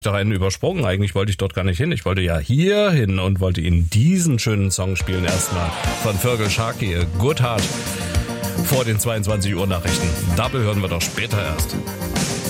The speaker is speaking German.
doch einen übersprungen. Eigentlich wollte ich dort gar nicht hin. Ich wollte ja hier hin und wollte Ihnen diesen schönen Song spielen. Erstmal von Feargal Sharkey, Good Heart, vor den 22 Uhr Nachrichten. Double hören wir doch später erst.